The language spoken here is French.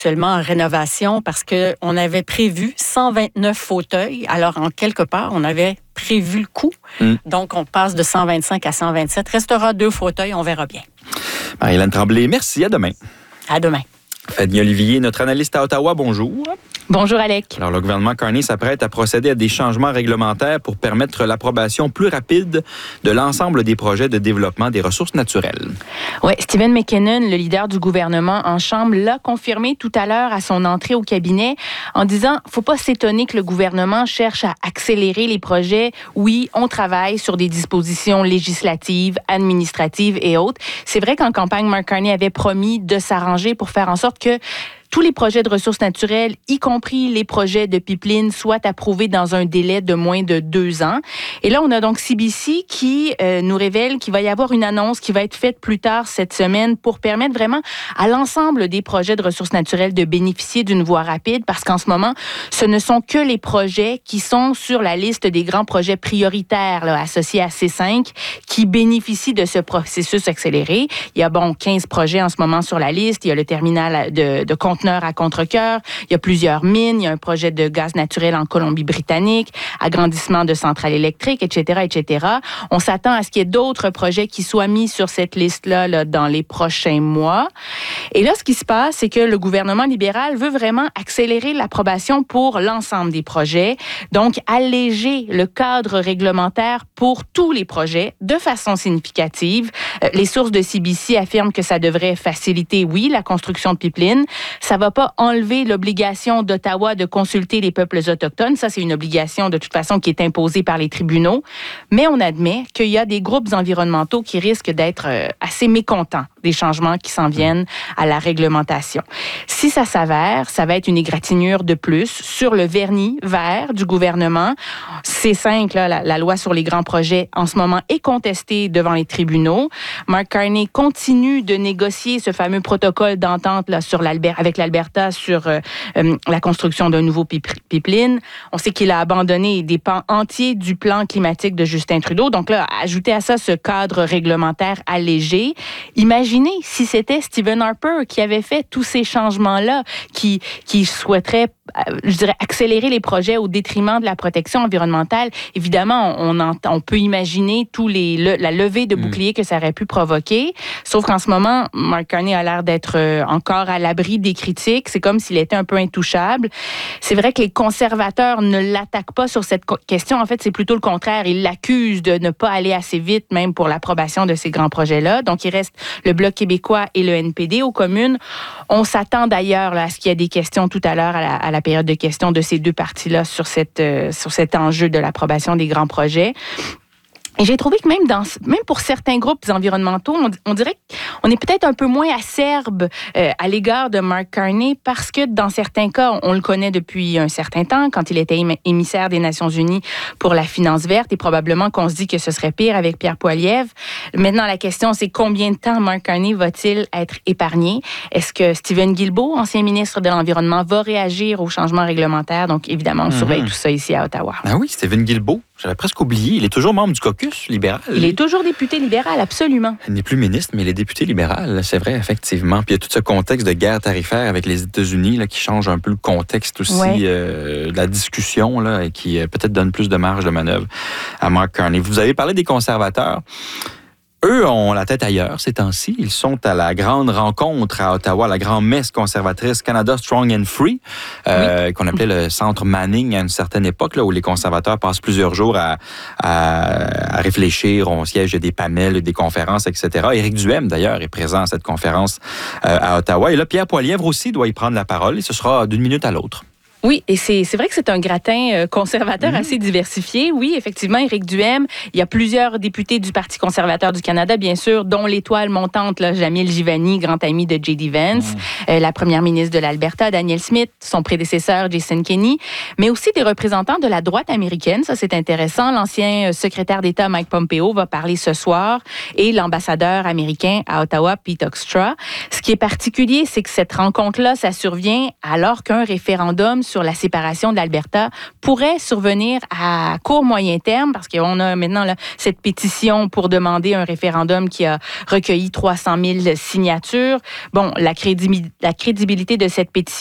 actuellement en rénovation parce qu'on avait prévu 129 fauteuils. Alors, en quelque part, on avait prévu le coût. Donc, on passe de 125 à 127. Restera 2 fauteuils, on verra bien. Marie-Hélène Tremblay, merci. À demain. À demain. Fanny Olivier, notre analyste à Ottawa, bonjour. Bonjour, Alec. Alors, le gouvernement Carney s'apprête à procéder à des changements réglementaires pour permettre l'approbation plus rapide de l'ensemble des projets de développement des ressources naturelles. Oui, Stephen McKinnon, le leader du gouvernement en Chambre, l'a confirmé tout à l'heure à son entrée au cabinet en disant « Faut pas s'étonner que le gouvernement cherche à accélérer les projets. Oui, on travaille sur des dispositions législatives, administratives et autres. » C'est vrai qu'en campagne, Mark Carney avait promis de s'arranger pour faire en sorte que tous les projets de ressources naturelles, y compris les projets de pipeline, soient approuvés dans un délai de moins de 2 ans. Et là, on a donc CBC qui nous révèle qu'il va y avoir une annonce qui va être faite plus tard cette semaine pour permettre vraiment à l'ensemble des projets de ressources naturelles de bénéficier d'une voie rapide, parce qu'en ce moment, ce ne sont que les projets qui sont sur la liste des grands projets prioritaires là, associés à C5 qui bénéficient de ce processus accéléré. Il y a 15 projets en ce moment sur la liste. Il y a le terminal de conteneurs à Contrecœur. Il y a plusieurs mines. Il y a un projet de gaz naturel en Colombie-Britannique, agrandissement de centrales électriques, etc., etc. On s'attend à ce qu'il y ait d'autres projets qui soient mis sur cette liste-là là, dans les prochains mois. Et là, ce qui se passe, c'est que le gouvernement libéral veut vraiment accélérer l'approbation pour l'ensemble des projets. Donc, alléger le cadre réglementaire pour tous les projets de façon significative. Les sources de CBC affirment que ça devrait faciliter, oui, la construction de pipelines. Ça va pas enlever l'obligation d'Ottawa de consulter les peuples autochtones. Ça, c'est une obligation de toute façon qui est imposée par les tribunaux. Mais on admet qu'il y a des groupes environnementaux qui risquent d'être assez mécontents des changements qui s'en viennent à la réglementation. Si ça s'avère, ça va être une égratignure de plus sur le vernis vert du gouvernement. C5, là, la loi sur les grands projets, en ce moment, est contestée devant les tribunaux. Mark Carney continue de négocier ce fameux protocole d'entente là, avec l'Alberta sur la construction d'un nouveau pipeline. On sait qu'il a abandonné des pans entiers du plan climatique de Justin Trudeau. Donc là, ajouter à ça ce cadre réglementaire allégé. Imaginez si c'était Stephen Harper qui avait fait tous ces changements-là, qui souhaiterait, je dirais, accélérer les projets au détriment de la protection environnementale. Évidemment, on peut imaginer la levée de boucliers que ça aurait pu provoquer. Sauf qu'en ce moment, Mark Carney a l'air d'être encore à l'abri des critiques. C'est comme s'il était un peu intouchable. C'est vrai que les conservateurs ne l'attaquent pas sur cette question. En fait, c'est plutôt le contraire. Ils l'accusent de ne pas aller assez vite, même pour l'approbation de ces grands projets-là. Donc, il reste le Bloc québécois et le NPD aux communes. On s'attend d'ailleurs là, à ce qu'il y ait des questions tout à l'heure à la période de questions de ces deux partis-là sur cet enjeu de l'approbation des grands projets. Et j'ai trouvé que même pour certains groupes environnementaux, on dirait qu'on est peut-être un peu moins acerbe à l'égard de Mark Carney parce que dans certains cas, on le connaît depuis un certain temps, quand il était émissaire des Nations Unies pour la finance verte, et probablement qu'on se dit que ce serait pire avec Pierre Poilievre. Maintenant, la question, c'est combien de temps Mark Carney va-t-il être épargné? Est-ce que Stephen Guilbeault, ancien ministre de l'Environnement, va réagir aux changements réglementaires? Donc, évidemment, on surveille tout ça ici à Ottawa. Ah oui, Stephen Guilbeault. J'avais presque oublié. Il est toujours membre du caucus libéral. Il est toujours député libéral, absolument. Il n'est plus ministre, mais il est député libéral, c'est vrai, effectivement. Puis il y a tout ce contexte de guerre tarifaire avec les États-Unis là, qui change un peu le contexte aussi de la discussion là, et qui peut-être donne plus de marge de manœuvre à Mark Carney. Vous avez parlé des conservateurs. Eux ont la tête ailleurs ces temps-ci. Ils sont à la grande rencontre à Ottawa, la grande messe conservatrice Canada Strong and Free, qu'on appelait le centre Manning à une certaine époque, là, où les conservateurs passent plusieurs jours à réfléchir. On siège des panels, des conférences, etc. Éric Duhem, d'ailleurs, est présent à cette conférence à Ottawa. Et là, Pierre Poilievre aussi doit y prendre la parole et ce sera d'une minute à l'autre. Oui, et c'est vrai que c'est un gratin conservateur assez diversifié. Oui, effectivement, Éric Duhem, il y a plusieurs députés du Parti conservateur du Canada, bien sûr, dont l'étoile montante, là, Jamil Jivani, grand ami de J.D. Vance, la première ministre de l'Alberta, Danielle Smith, son prédécesseur, Jason Kenney, mais aussi des représentants de la droite américaine. Ça, c'est intéressant. L'ancien secrétaire d'État, Mike Pompeo, va parler ce soir, et l'ambassadeur américain à Ottawa, Pete Hoekstra. Ce qui est particulier, c'est que cette rencontre-là, ça survient alors qu'un référendum sur la séparation de l'Alberta pourrait survenir à court moyen terme parce qu'on a maintenant là, cette pétition pour demander un référendum qui a recueilli 300 000 signatures. Bon, la crédibilité de cette pétition